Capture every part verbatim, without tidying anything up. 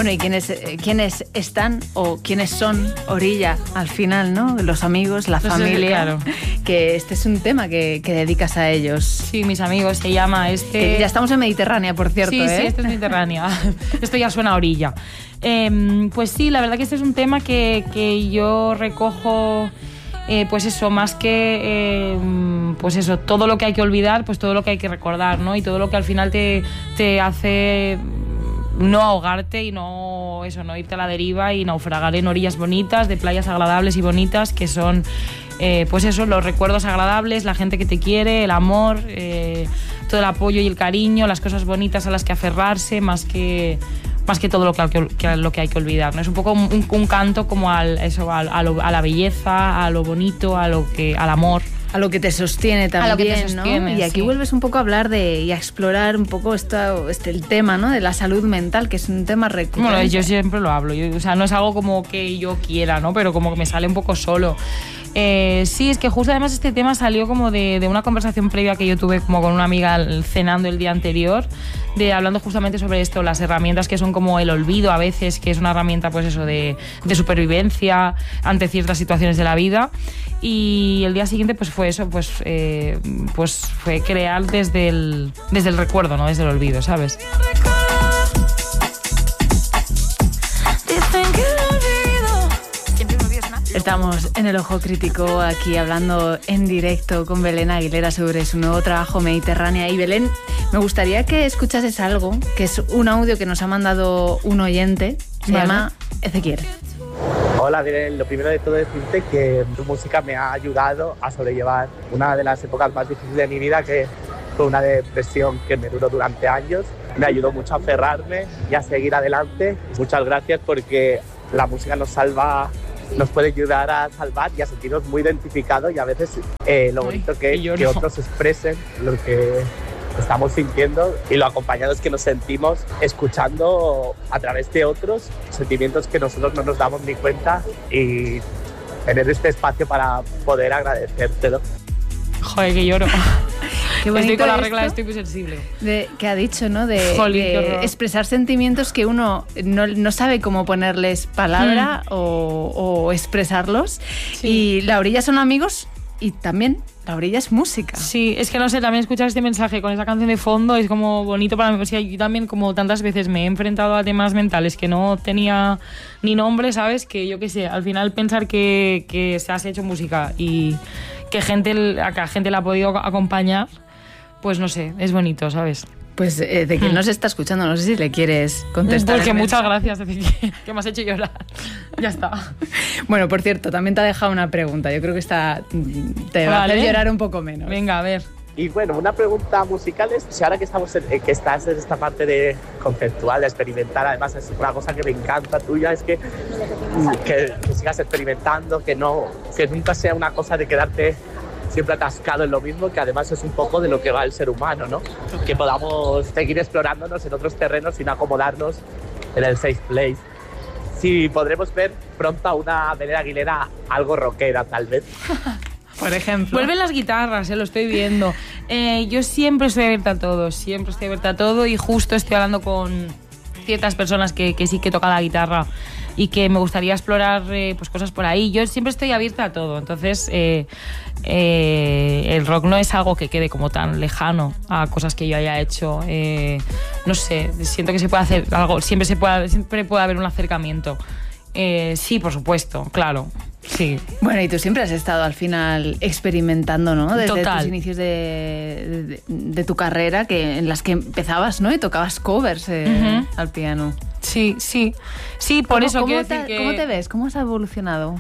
Bueno, ¿y quiénes, eh, quiénes están o quiénes son Orilla al final, ¿no? Los amigos, la Pues familia. Sí, claro. Que este es un tema que, que dedicas a ellos. Sí, mis amigos, se llama este... Que ya estamos en Mediterránea, por cierto, Sí, ¿eh? sí, esto es Mediterránea. Esto ya suena a Orilla. Eh, pues sí, la verdad que este es un tema que, que yo recojo... Eh, pues eso, más que eh, pues eso, todo lo que hay que olvidar, pues todo lo que hay que recordar, ¿no? Y todo lo que al final te, te hace no ahogarte y no eso, no irte a la deriva y naufragar en orillas bonitas, de playas agradables y bonitas, que son eh, pues eso, los recuerdos agradables, la gente que te quiere, el amor, eh, todo el apoyo y el cariño, las cosas bonitas a las que aferrarse, más que más que todo lo que, hay que, lo que hay que olvidar, ¿no? Es un poco un, un canto como al, eso, a, a, lo, a la belleza, a lo bonito, a lo que, al amor. A lo que te sostiene también, a lo que te sostiene, ¿no? Y aquí sí. vuelves un poco a hablar de y a explorar un poco esto, este, el tema, ¿no? De la salud mental, que es un tema recurrente. Bueno, yo siempre lo hablo, yo, o sea, no es algo como que yo quiera, ¿no? Pero como que me sale un poco solo. Eh, sí, es que justo además este tema salió como de, de una conversación previa que yo tuve como con una amiga cenando el día anterior, de hablando justamente sobre esto, las herramientas que son como el olvido a veces, que es una herramienta pues eso de, de supervivencia ante ciertas situaciones de la vida. Y el día siguiente pues fue eso, pues, eh, pues fue crear desde el, desde el recuerdo, no desde el olvido, ¿sabes? Estamos en El Ojo Crítico, aquí hablando en directo con Belén Aguilera sobre su nuevo trabajo Mediterránea. Y Belén, me gustaría que escuchases algo, que es un audio que nos ha mandado un oyente, se Vale. llama Ezequiel. Hola, Belén. Lo primero de todo es decirte que tu música me ha ayudado a sobrellevar una de las épocas más difíciles de mi vida, que fue una depresión que me duró durante años. Me ayudó mucho a aferrarme y a seguir adelante. Muchas gracias, porque la música nos salva, nos puede ayudar a salvar y a sentirnos muy identificados, y a veces eh, lo bonito que es que otros expresen lo que estamos sintiendo y lo acompañados que nos sentimos escuchando a través de otros sentimientos que nosotros no nos damos ni cuenta, y tener este espacio para poder agradecértelo. Joder, que lloro. Qué bonito estoy con la esto regla, estoy muy sensible. De, que ha dicho, ¿no? De, Jolín, qué de horror. expresar sentimientos que uno no, no sabe cómo ponerles palabra Mm. o, o expresarlos. Sí. Y La Orilla son amigos y también La Orilla es música. Sí, es que no sé, también escuchar este mensaje con esa canción de fondo es como bonito para mí. O sea, yo también, como tantas veces me he enfrentado a temas mentales que no tenía ni nombre, ¿sabes? Que yo qué sé, al final pensar que, que se has hecho música y que gente, a que a gente la ha podido acompañar, pues no sé, es bonito, ¿sabes? Pues eh, de quien Mm. nos está escuchando, no sé si le quieres contestar. Porque el muchas mensaje. gracias, Ezequiel, que me has hecho llorar. Ya está. Bueno, por cierto, también te ha dejado una pregunta. Yo creo que esta mm, te va Vale. a hacer llorar un poco menos. Venga, a ver. Y bueno, una pregunta musical es, si ahora que, estamos en, que estás en esta parte de conceptual, de experimentar, además es una cosa que me encanta tuya, es que, que, que sigas experimentando, que, no, que nunca sea una cosa de quedarte siempre atascado en lo mismo, que además es un poco de lo que va el ser humano, ¿no? Que podamos seguir explorándonos en otros terrenos sin acomodarnos en el safe place. Si podremos ver pronto a una Belén Aguilera algo rockera, tal vez. Por ejemplo. Vuelven las guitarras, eh, lo estoy viendo. Eh, yo siempre estoy abierta a todo, siempre estoy abierta a todo, y justo estoy hablando con ciertas personas que, que sí que tocan la guitarra y que me gustaría explorar eh, pues cosas por ahí. Yo siempre estoy abierta a todo, entonces eh, eh, el rock no es algo que quede como tan lejano a cosas que yo haya hecho. Eh, no sé, siento que se puede hacer algo, siempre se puede, siempre puede haber un acercamiento. Eh, sí, por supuesto, claro. Sí. Bueno, y tú siempre has estado al final experimentando, ¿no? Desde Total. tus inicios de, de, de tu carrera, que en las que empezabas, ¿no? Y tocabas covers eh, Uh-huh. al piano. Sí, sí. Sí, por ¿Cómo- eso cómo quiero te, decir que... ¿Cómo te ves? ¿Cómo has evolucionado?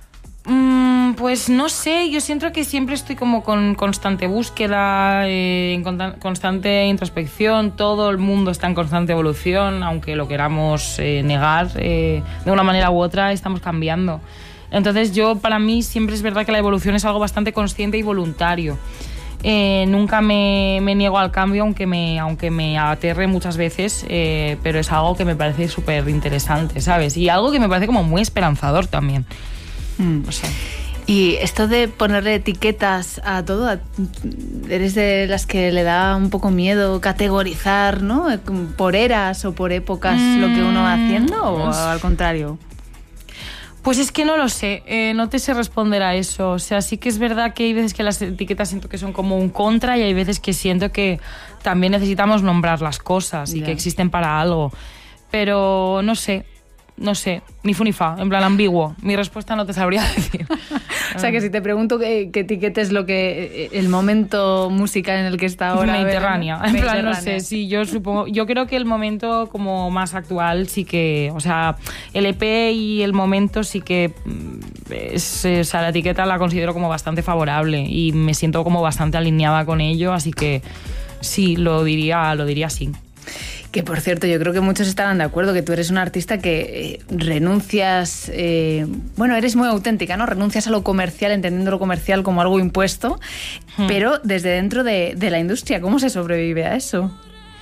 Mm, pues no sé, yo siento que siempre estoy como con constante búsqueda, eh, en conta- constante introspección. Todo el mundo está en constante evolución, aunque lo queramos eh, negar, eh, de una manera u otra estamos cambiando. Entonces yo, para mí, siempre es verdad que la evolución es algo bastante consciente y voluntario. Eh, nunca me, me niego al cambio, aunque me, aunque me aterre muchas veces, eh, pero es algo que me parece súper interesante, ¿sabes? Y algo que me parece como muy esperanzador también. Mm. O sea. Y esto de ponerle etiquetas a todo, ¿eres de las que le da un poco miedo categorizar, ¿no? Por eras o por épocas mm, lo que uno va haciendo, o pues, al contrario? Pues es que no lo sé, eh, no te sé responder a eso. O sea, sí que es verdad que hay veces que las etiquetas siento que son como un contra y hay veces que siento que también necesitamos nombrar las cosas y yeah. que existen para algo. Pero no sé, no sé, ni fu ni fa, en plan ambiguo. Mi respuesta no te sabría decir. O sea, que si te pregunto qué, qué etiquetes lo que el momento musical en el que está ahora. Mediterránea. En plan, no sé, sí, yo supongo, yo creo que el momento como más actual sí que, o sea, el E P y el momento sí que es, o sea, la etiqueta la considero como bastante favorable y me siento como bastante alineada con ello, así que sí, lo diría, lo diría así. Que por cierto, yo creo que muchos estarán de acuerdo que tú eres una artista que eh, renuncias, eh, bueno, eres muy auténtica, ¿no? Renuncias a lo comercial, entendiendo lo comercial como algo impuesto, hmm. pero desde dentro de, de la industria, ¿cómo se sobrevive a eso?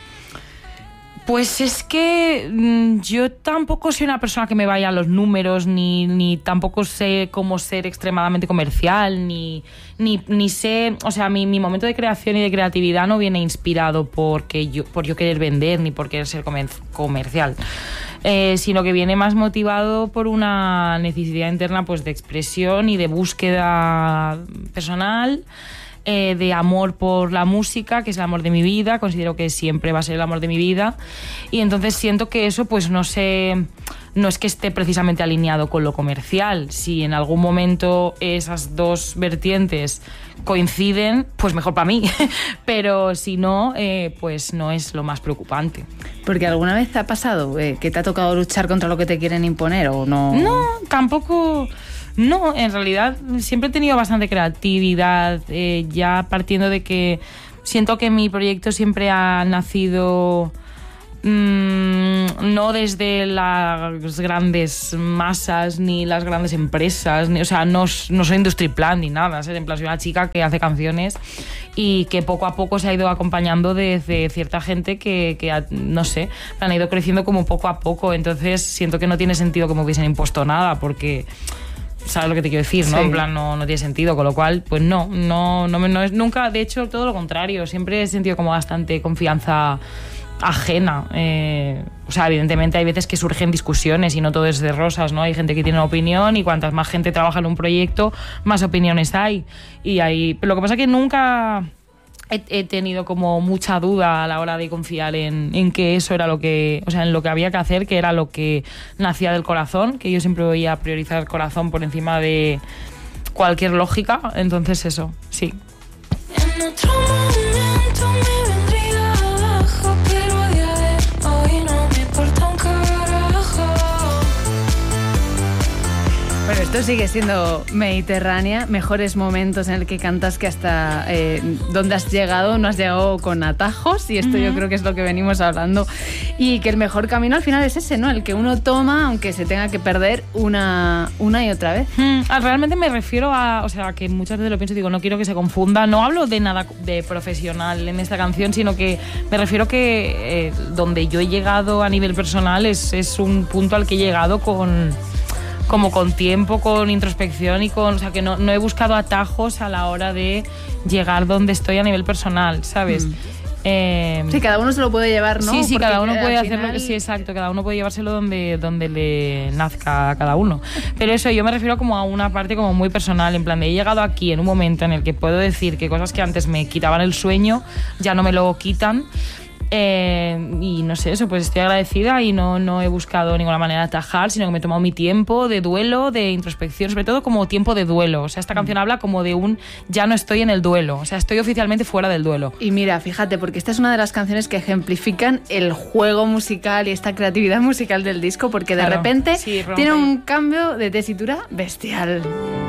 Pues es que mmm, yo tampoco soy una persona que me vaya a los números, ni, ni tampoco sé cómo ser extremadamente comercial, ni, ni, ni sé, o sea, mi, mi momento de creación y de creatividad no viene inspirado porque yo, por yo querer vender ni por querer ser comer, comercial, eh, sino que viene más motivado por una necesidad interna, pues, de expresión y de búsqueda personal. Eh, de amor por la música, que es el amor de mi vida, considero que siempre va a ser el amor de mi vida, y entonces siento que eso, pues no sé, no es que esté precisamente alineado con lo comercial. Si en algún momento esas dos vertientes coinciden, pues mejor para mí, pero si no, eh, pues no es lo más preocupante. Porque alguna vez te ha pasado eh, que te ha tocado luchar contra lo que te quieren imponer, ¿o no? No, tampoco. No, en realidad siempre he tenido bastante creatividad, eh, ya partiendo de que siento que mi proyecto siempre ha nacido mmm, no desde las grandes masas ni las grandes empresas, ni, o sea, no, no soy industry plan ni nada, ¿sabes? En plan, soy una chica que hace canciones y que poco a poco se ha ido acompañando de, de cierta gente que, que ha, no sé, han ido creciendo como poco a poco, entonces siento que no tiene sentido que me hubiesen impuesto nada, porque... ¿sabes lo que te quiero decir? ¿No? Sí. En plan, no, no tiene sentido, con lo cual, pues no, no, no, no es nunca, de hecho, todo lo contrario, siempre he sentido como bastante confianza ajena. Eh, o sea, evidentemente hay veces que surgen discusiones y no todo es de rosas, ¿no? Hay gente que tiene una opinión y cuantas más gente trabaja en un proyecto, más opiniones hay. Y hay, pero lo que pasa es que nunca... He, he tenido como mucha duda a la hora de confiar en, en que eso era lo que, o sea, en lo que había que hacer, que era lo que nacía del corazón, que yo siempre voy a priorizar el corazón por encima de cualquier lógica, entonces eso, sí. En otro momento me vendría abajo, pero a día de hoy no me importa un carajo. Bueno, esto sigue siendo Mediterránea, mejores momentos en el que cantas que hasta eh, dónde has llegado, no has llegado con atajos, y esto uh-huh. yo creo que es lo que venimos hablando, y que el mejor camino al final es ese, ¿no? El que uno toma, aunque se tenga que perder una, una y otra vez. Hmm, realmente me refiero a, o sea, que muchas veces lo pienso y digo, no quiero que se confunda, no hablo de nada de profesional en esta canción, sino que me refiero que eh, donde yo he llegado a nivel personal es, es un punto al que he llegado con... como con tiempo, con introspección y con... O sea, que no, no he buscado atajos a la hora de llegar donde estoy a nivel personal, ¿sabes? Mm. Eh, sí, cada uno se lo puede llevar, ¿no? Sí, sí, porque cada uno puede hacerlo... final... Sí, exacto, cada uno puede llevárselo donde, donde le nazca a cada uno. Pero eso, yo me refiero como a una parte como muy personal, en plan de he llegado aquí en un momento en el que puedo decir que cosas que antes me quitaban el sueño ya no me lo quitan. Eh, y no sé, eso, pues estoy agradecida y no, no he buscado ninguna manera de atajar, sino que me he tomado mi tiempo de duelo, de introspección, sobre todo como tiempo de duelo. O sea, esta canción habla como de un ya no estoy en el duelo, o sea, estoy oficialmente fuera del duelo. Y mira, fíjate, porque esta es una de las canciones que ejemplifican el juego musical y esta creatividad musical del disco, porque de claro, repente sí, tiene un cambio de tesitura bestial.